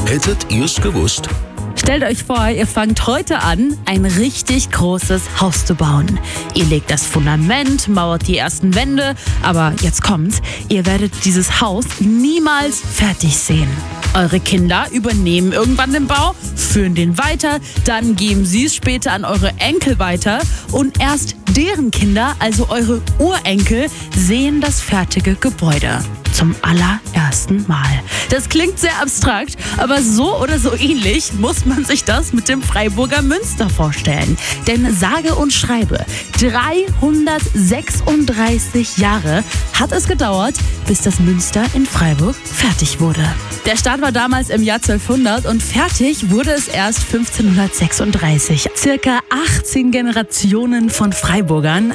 Hättet ihr's gewusst? Stellt euch vor, ihr fangt heute an, ein richtig großes Haus zu bauen. Ihr legt das Fundament, mauert die ersten Wände, aber jetzt kommt's, ihr werdet dieses Haus niemals fertig sehen. Eure Kinder übernehmen irgendwann den Bau, führen den weiter, dann geben sie es später an eure Enkel weiter und erst deren Kinder, also eure Urenkel, sehen das fertige Gebäude. Zum allerersten Mal. Das klingt sehr abstrakt, aber so oder so ähnlich muss man sich das mit dem Freiburger Münster vorstellen. Denn sage und schreibe, 336 Jahre hat es gedauert, bis das Münster in Freiburg fertig wurde. Der Start war damals im Jahr 1200 und fertig wurde es erst 1536. Circa 18 Generationen von Freiburgern